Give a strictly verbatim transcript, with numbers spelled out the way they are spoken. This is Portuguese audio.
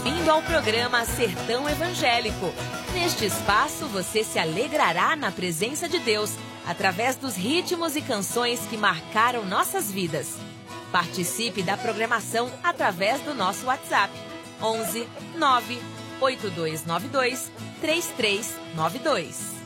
Bem-vindo ao programa Sertão Evangélico. Neste espaço, você se alegrará na presença de Deus, através dos ritmos e canções que marcaram nossas vidas. Participe da programação através do nosso WhatsApp, onze nove oito dois nove dois três três nove dois.